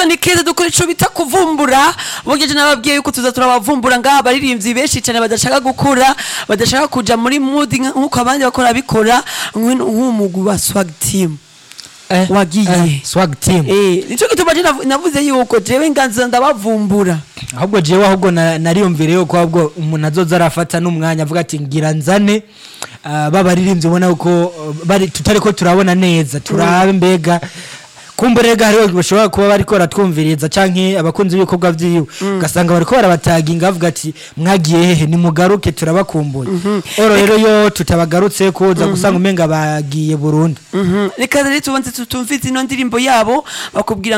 akaza ni keza dukora ico bita kuvumbura bogeje nababwiye yuko tuza turabavumbura ngaha baririmbyi benshi cyane badashaka gukura badashaka kuja muri mood nkuko abandi bakora bikora nk'umugu wa swag team wagiye swag team nico gituma navuze yuko jewe nganza ndabavumbura ahubwo jewe ahubwo nariyumvire yuko ahubwo umuntu azoza arafata n'umwanya avuga ati ngira nzane babaririmbye ubona uko bari tutariko turabona neza turabe mbega kumburega hariho bashobora kuba bari ko ratwumviriza canke abakunzi b'ibikorwa vyiwe gasanga bari ko barabataginga avuga ati mwagiye hehe ni mugaruke turabakumbuye oro rero yo tutabagarutse kuza gusanga umenga bagiye Burundi reka rero tubanze tutumvize ino ndirimbo yabo bakubwira